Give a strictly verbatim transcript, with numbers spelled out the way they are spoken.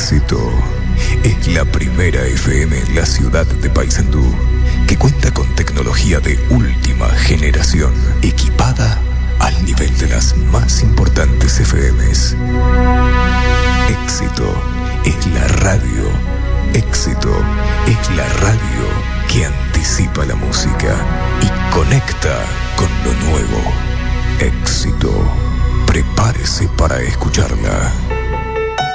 Éxito es la primera F M en la ciudad de Paysandú que cuenta con tecnología de última generación, equipada al nivel de las más importantes F Ms. Éxito es la radio. Éxito es la radio que anticipa la música y conecta con lo nuevo. Éxito. Prepárese para escucharla.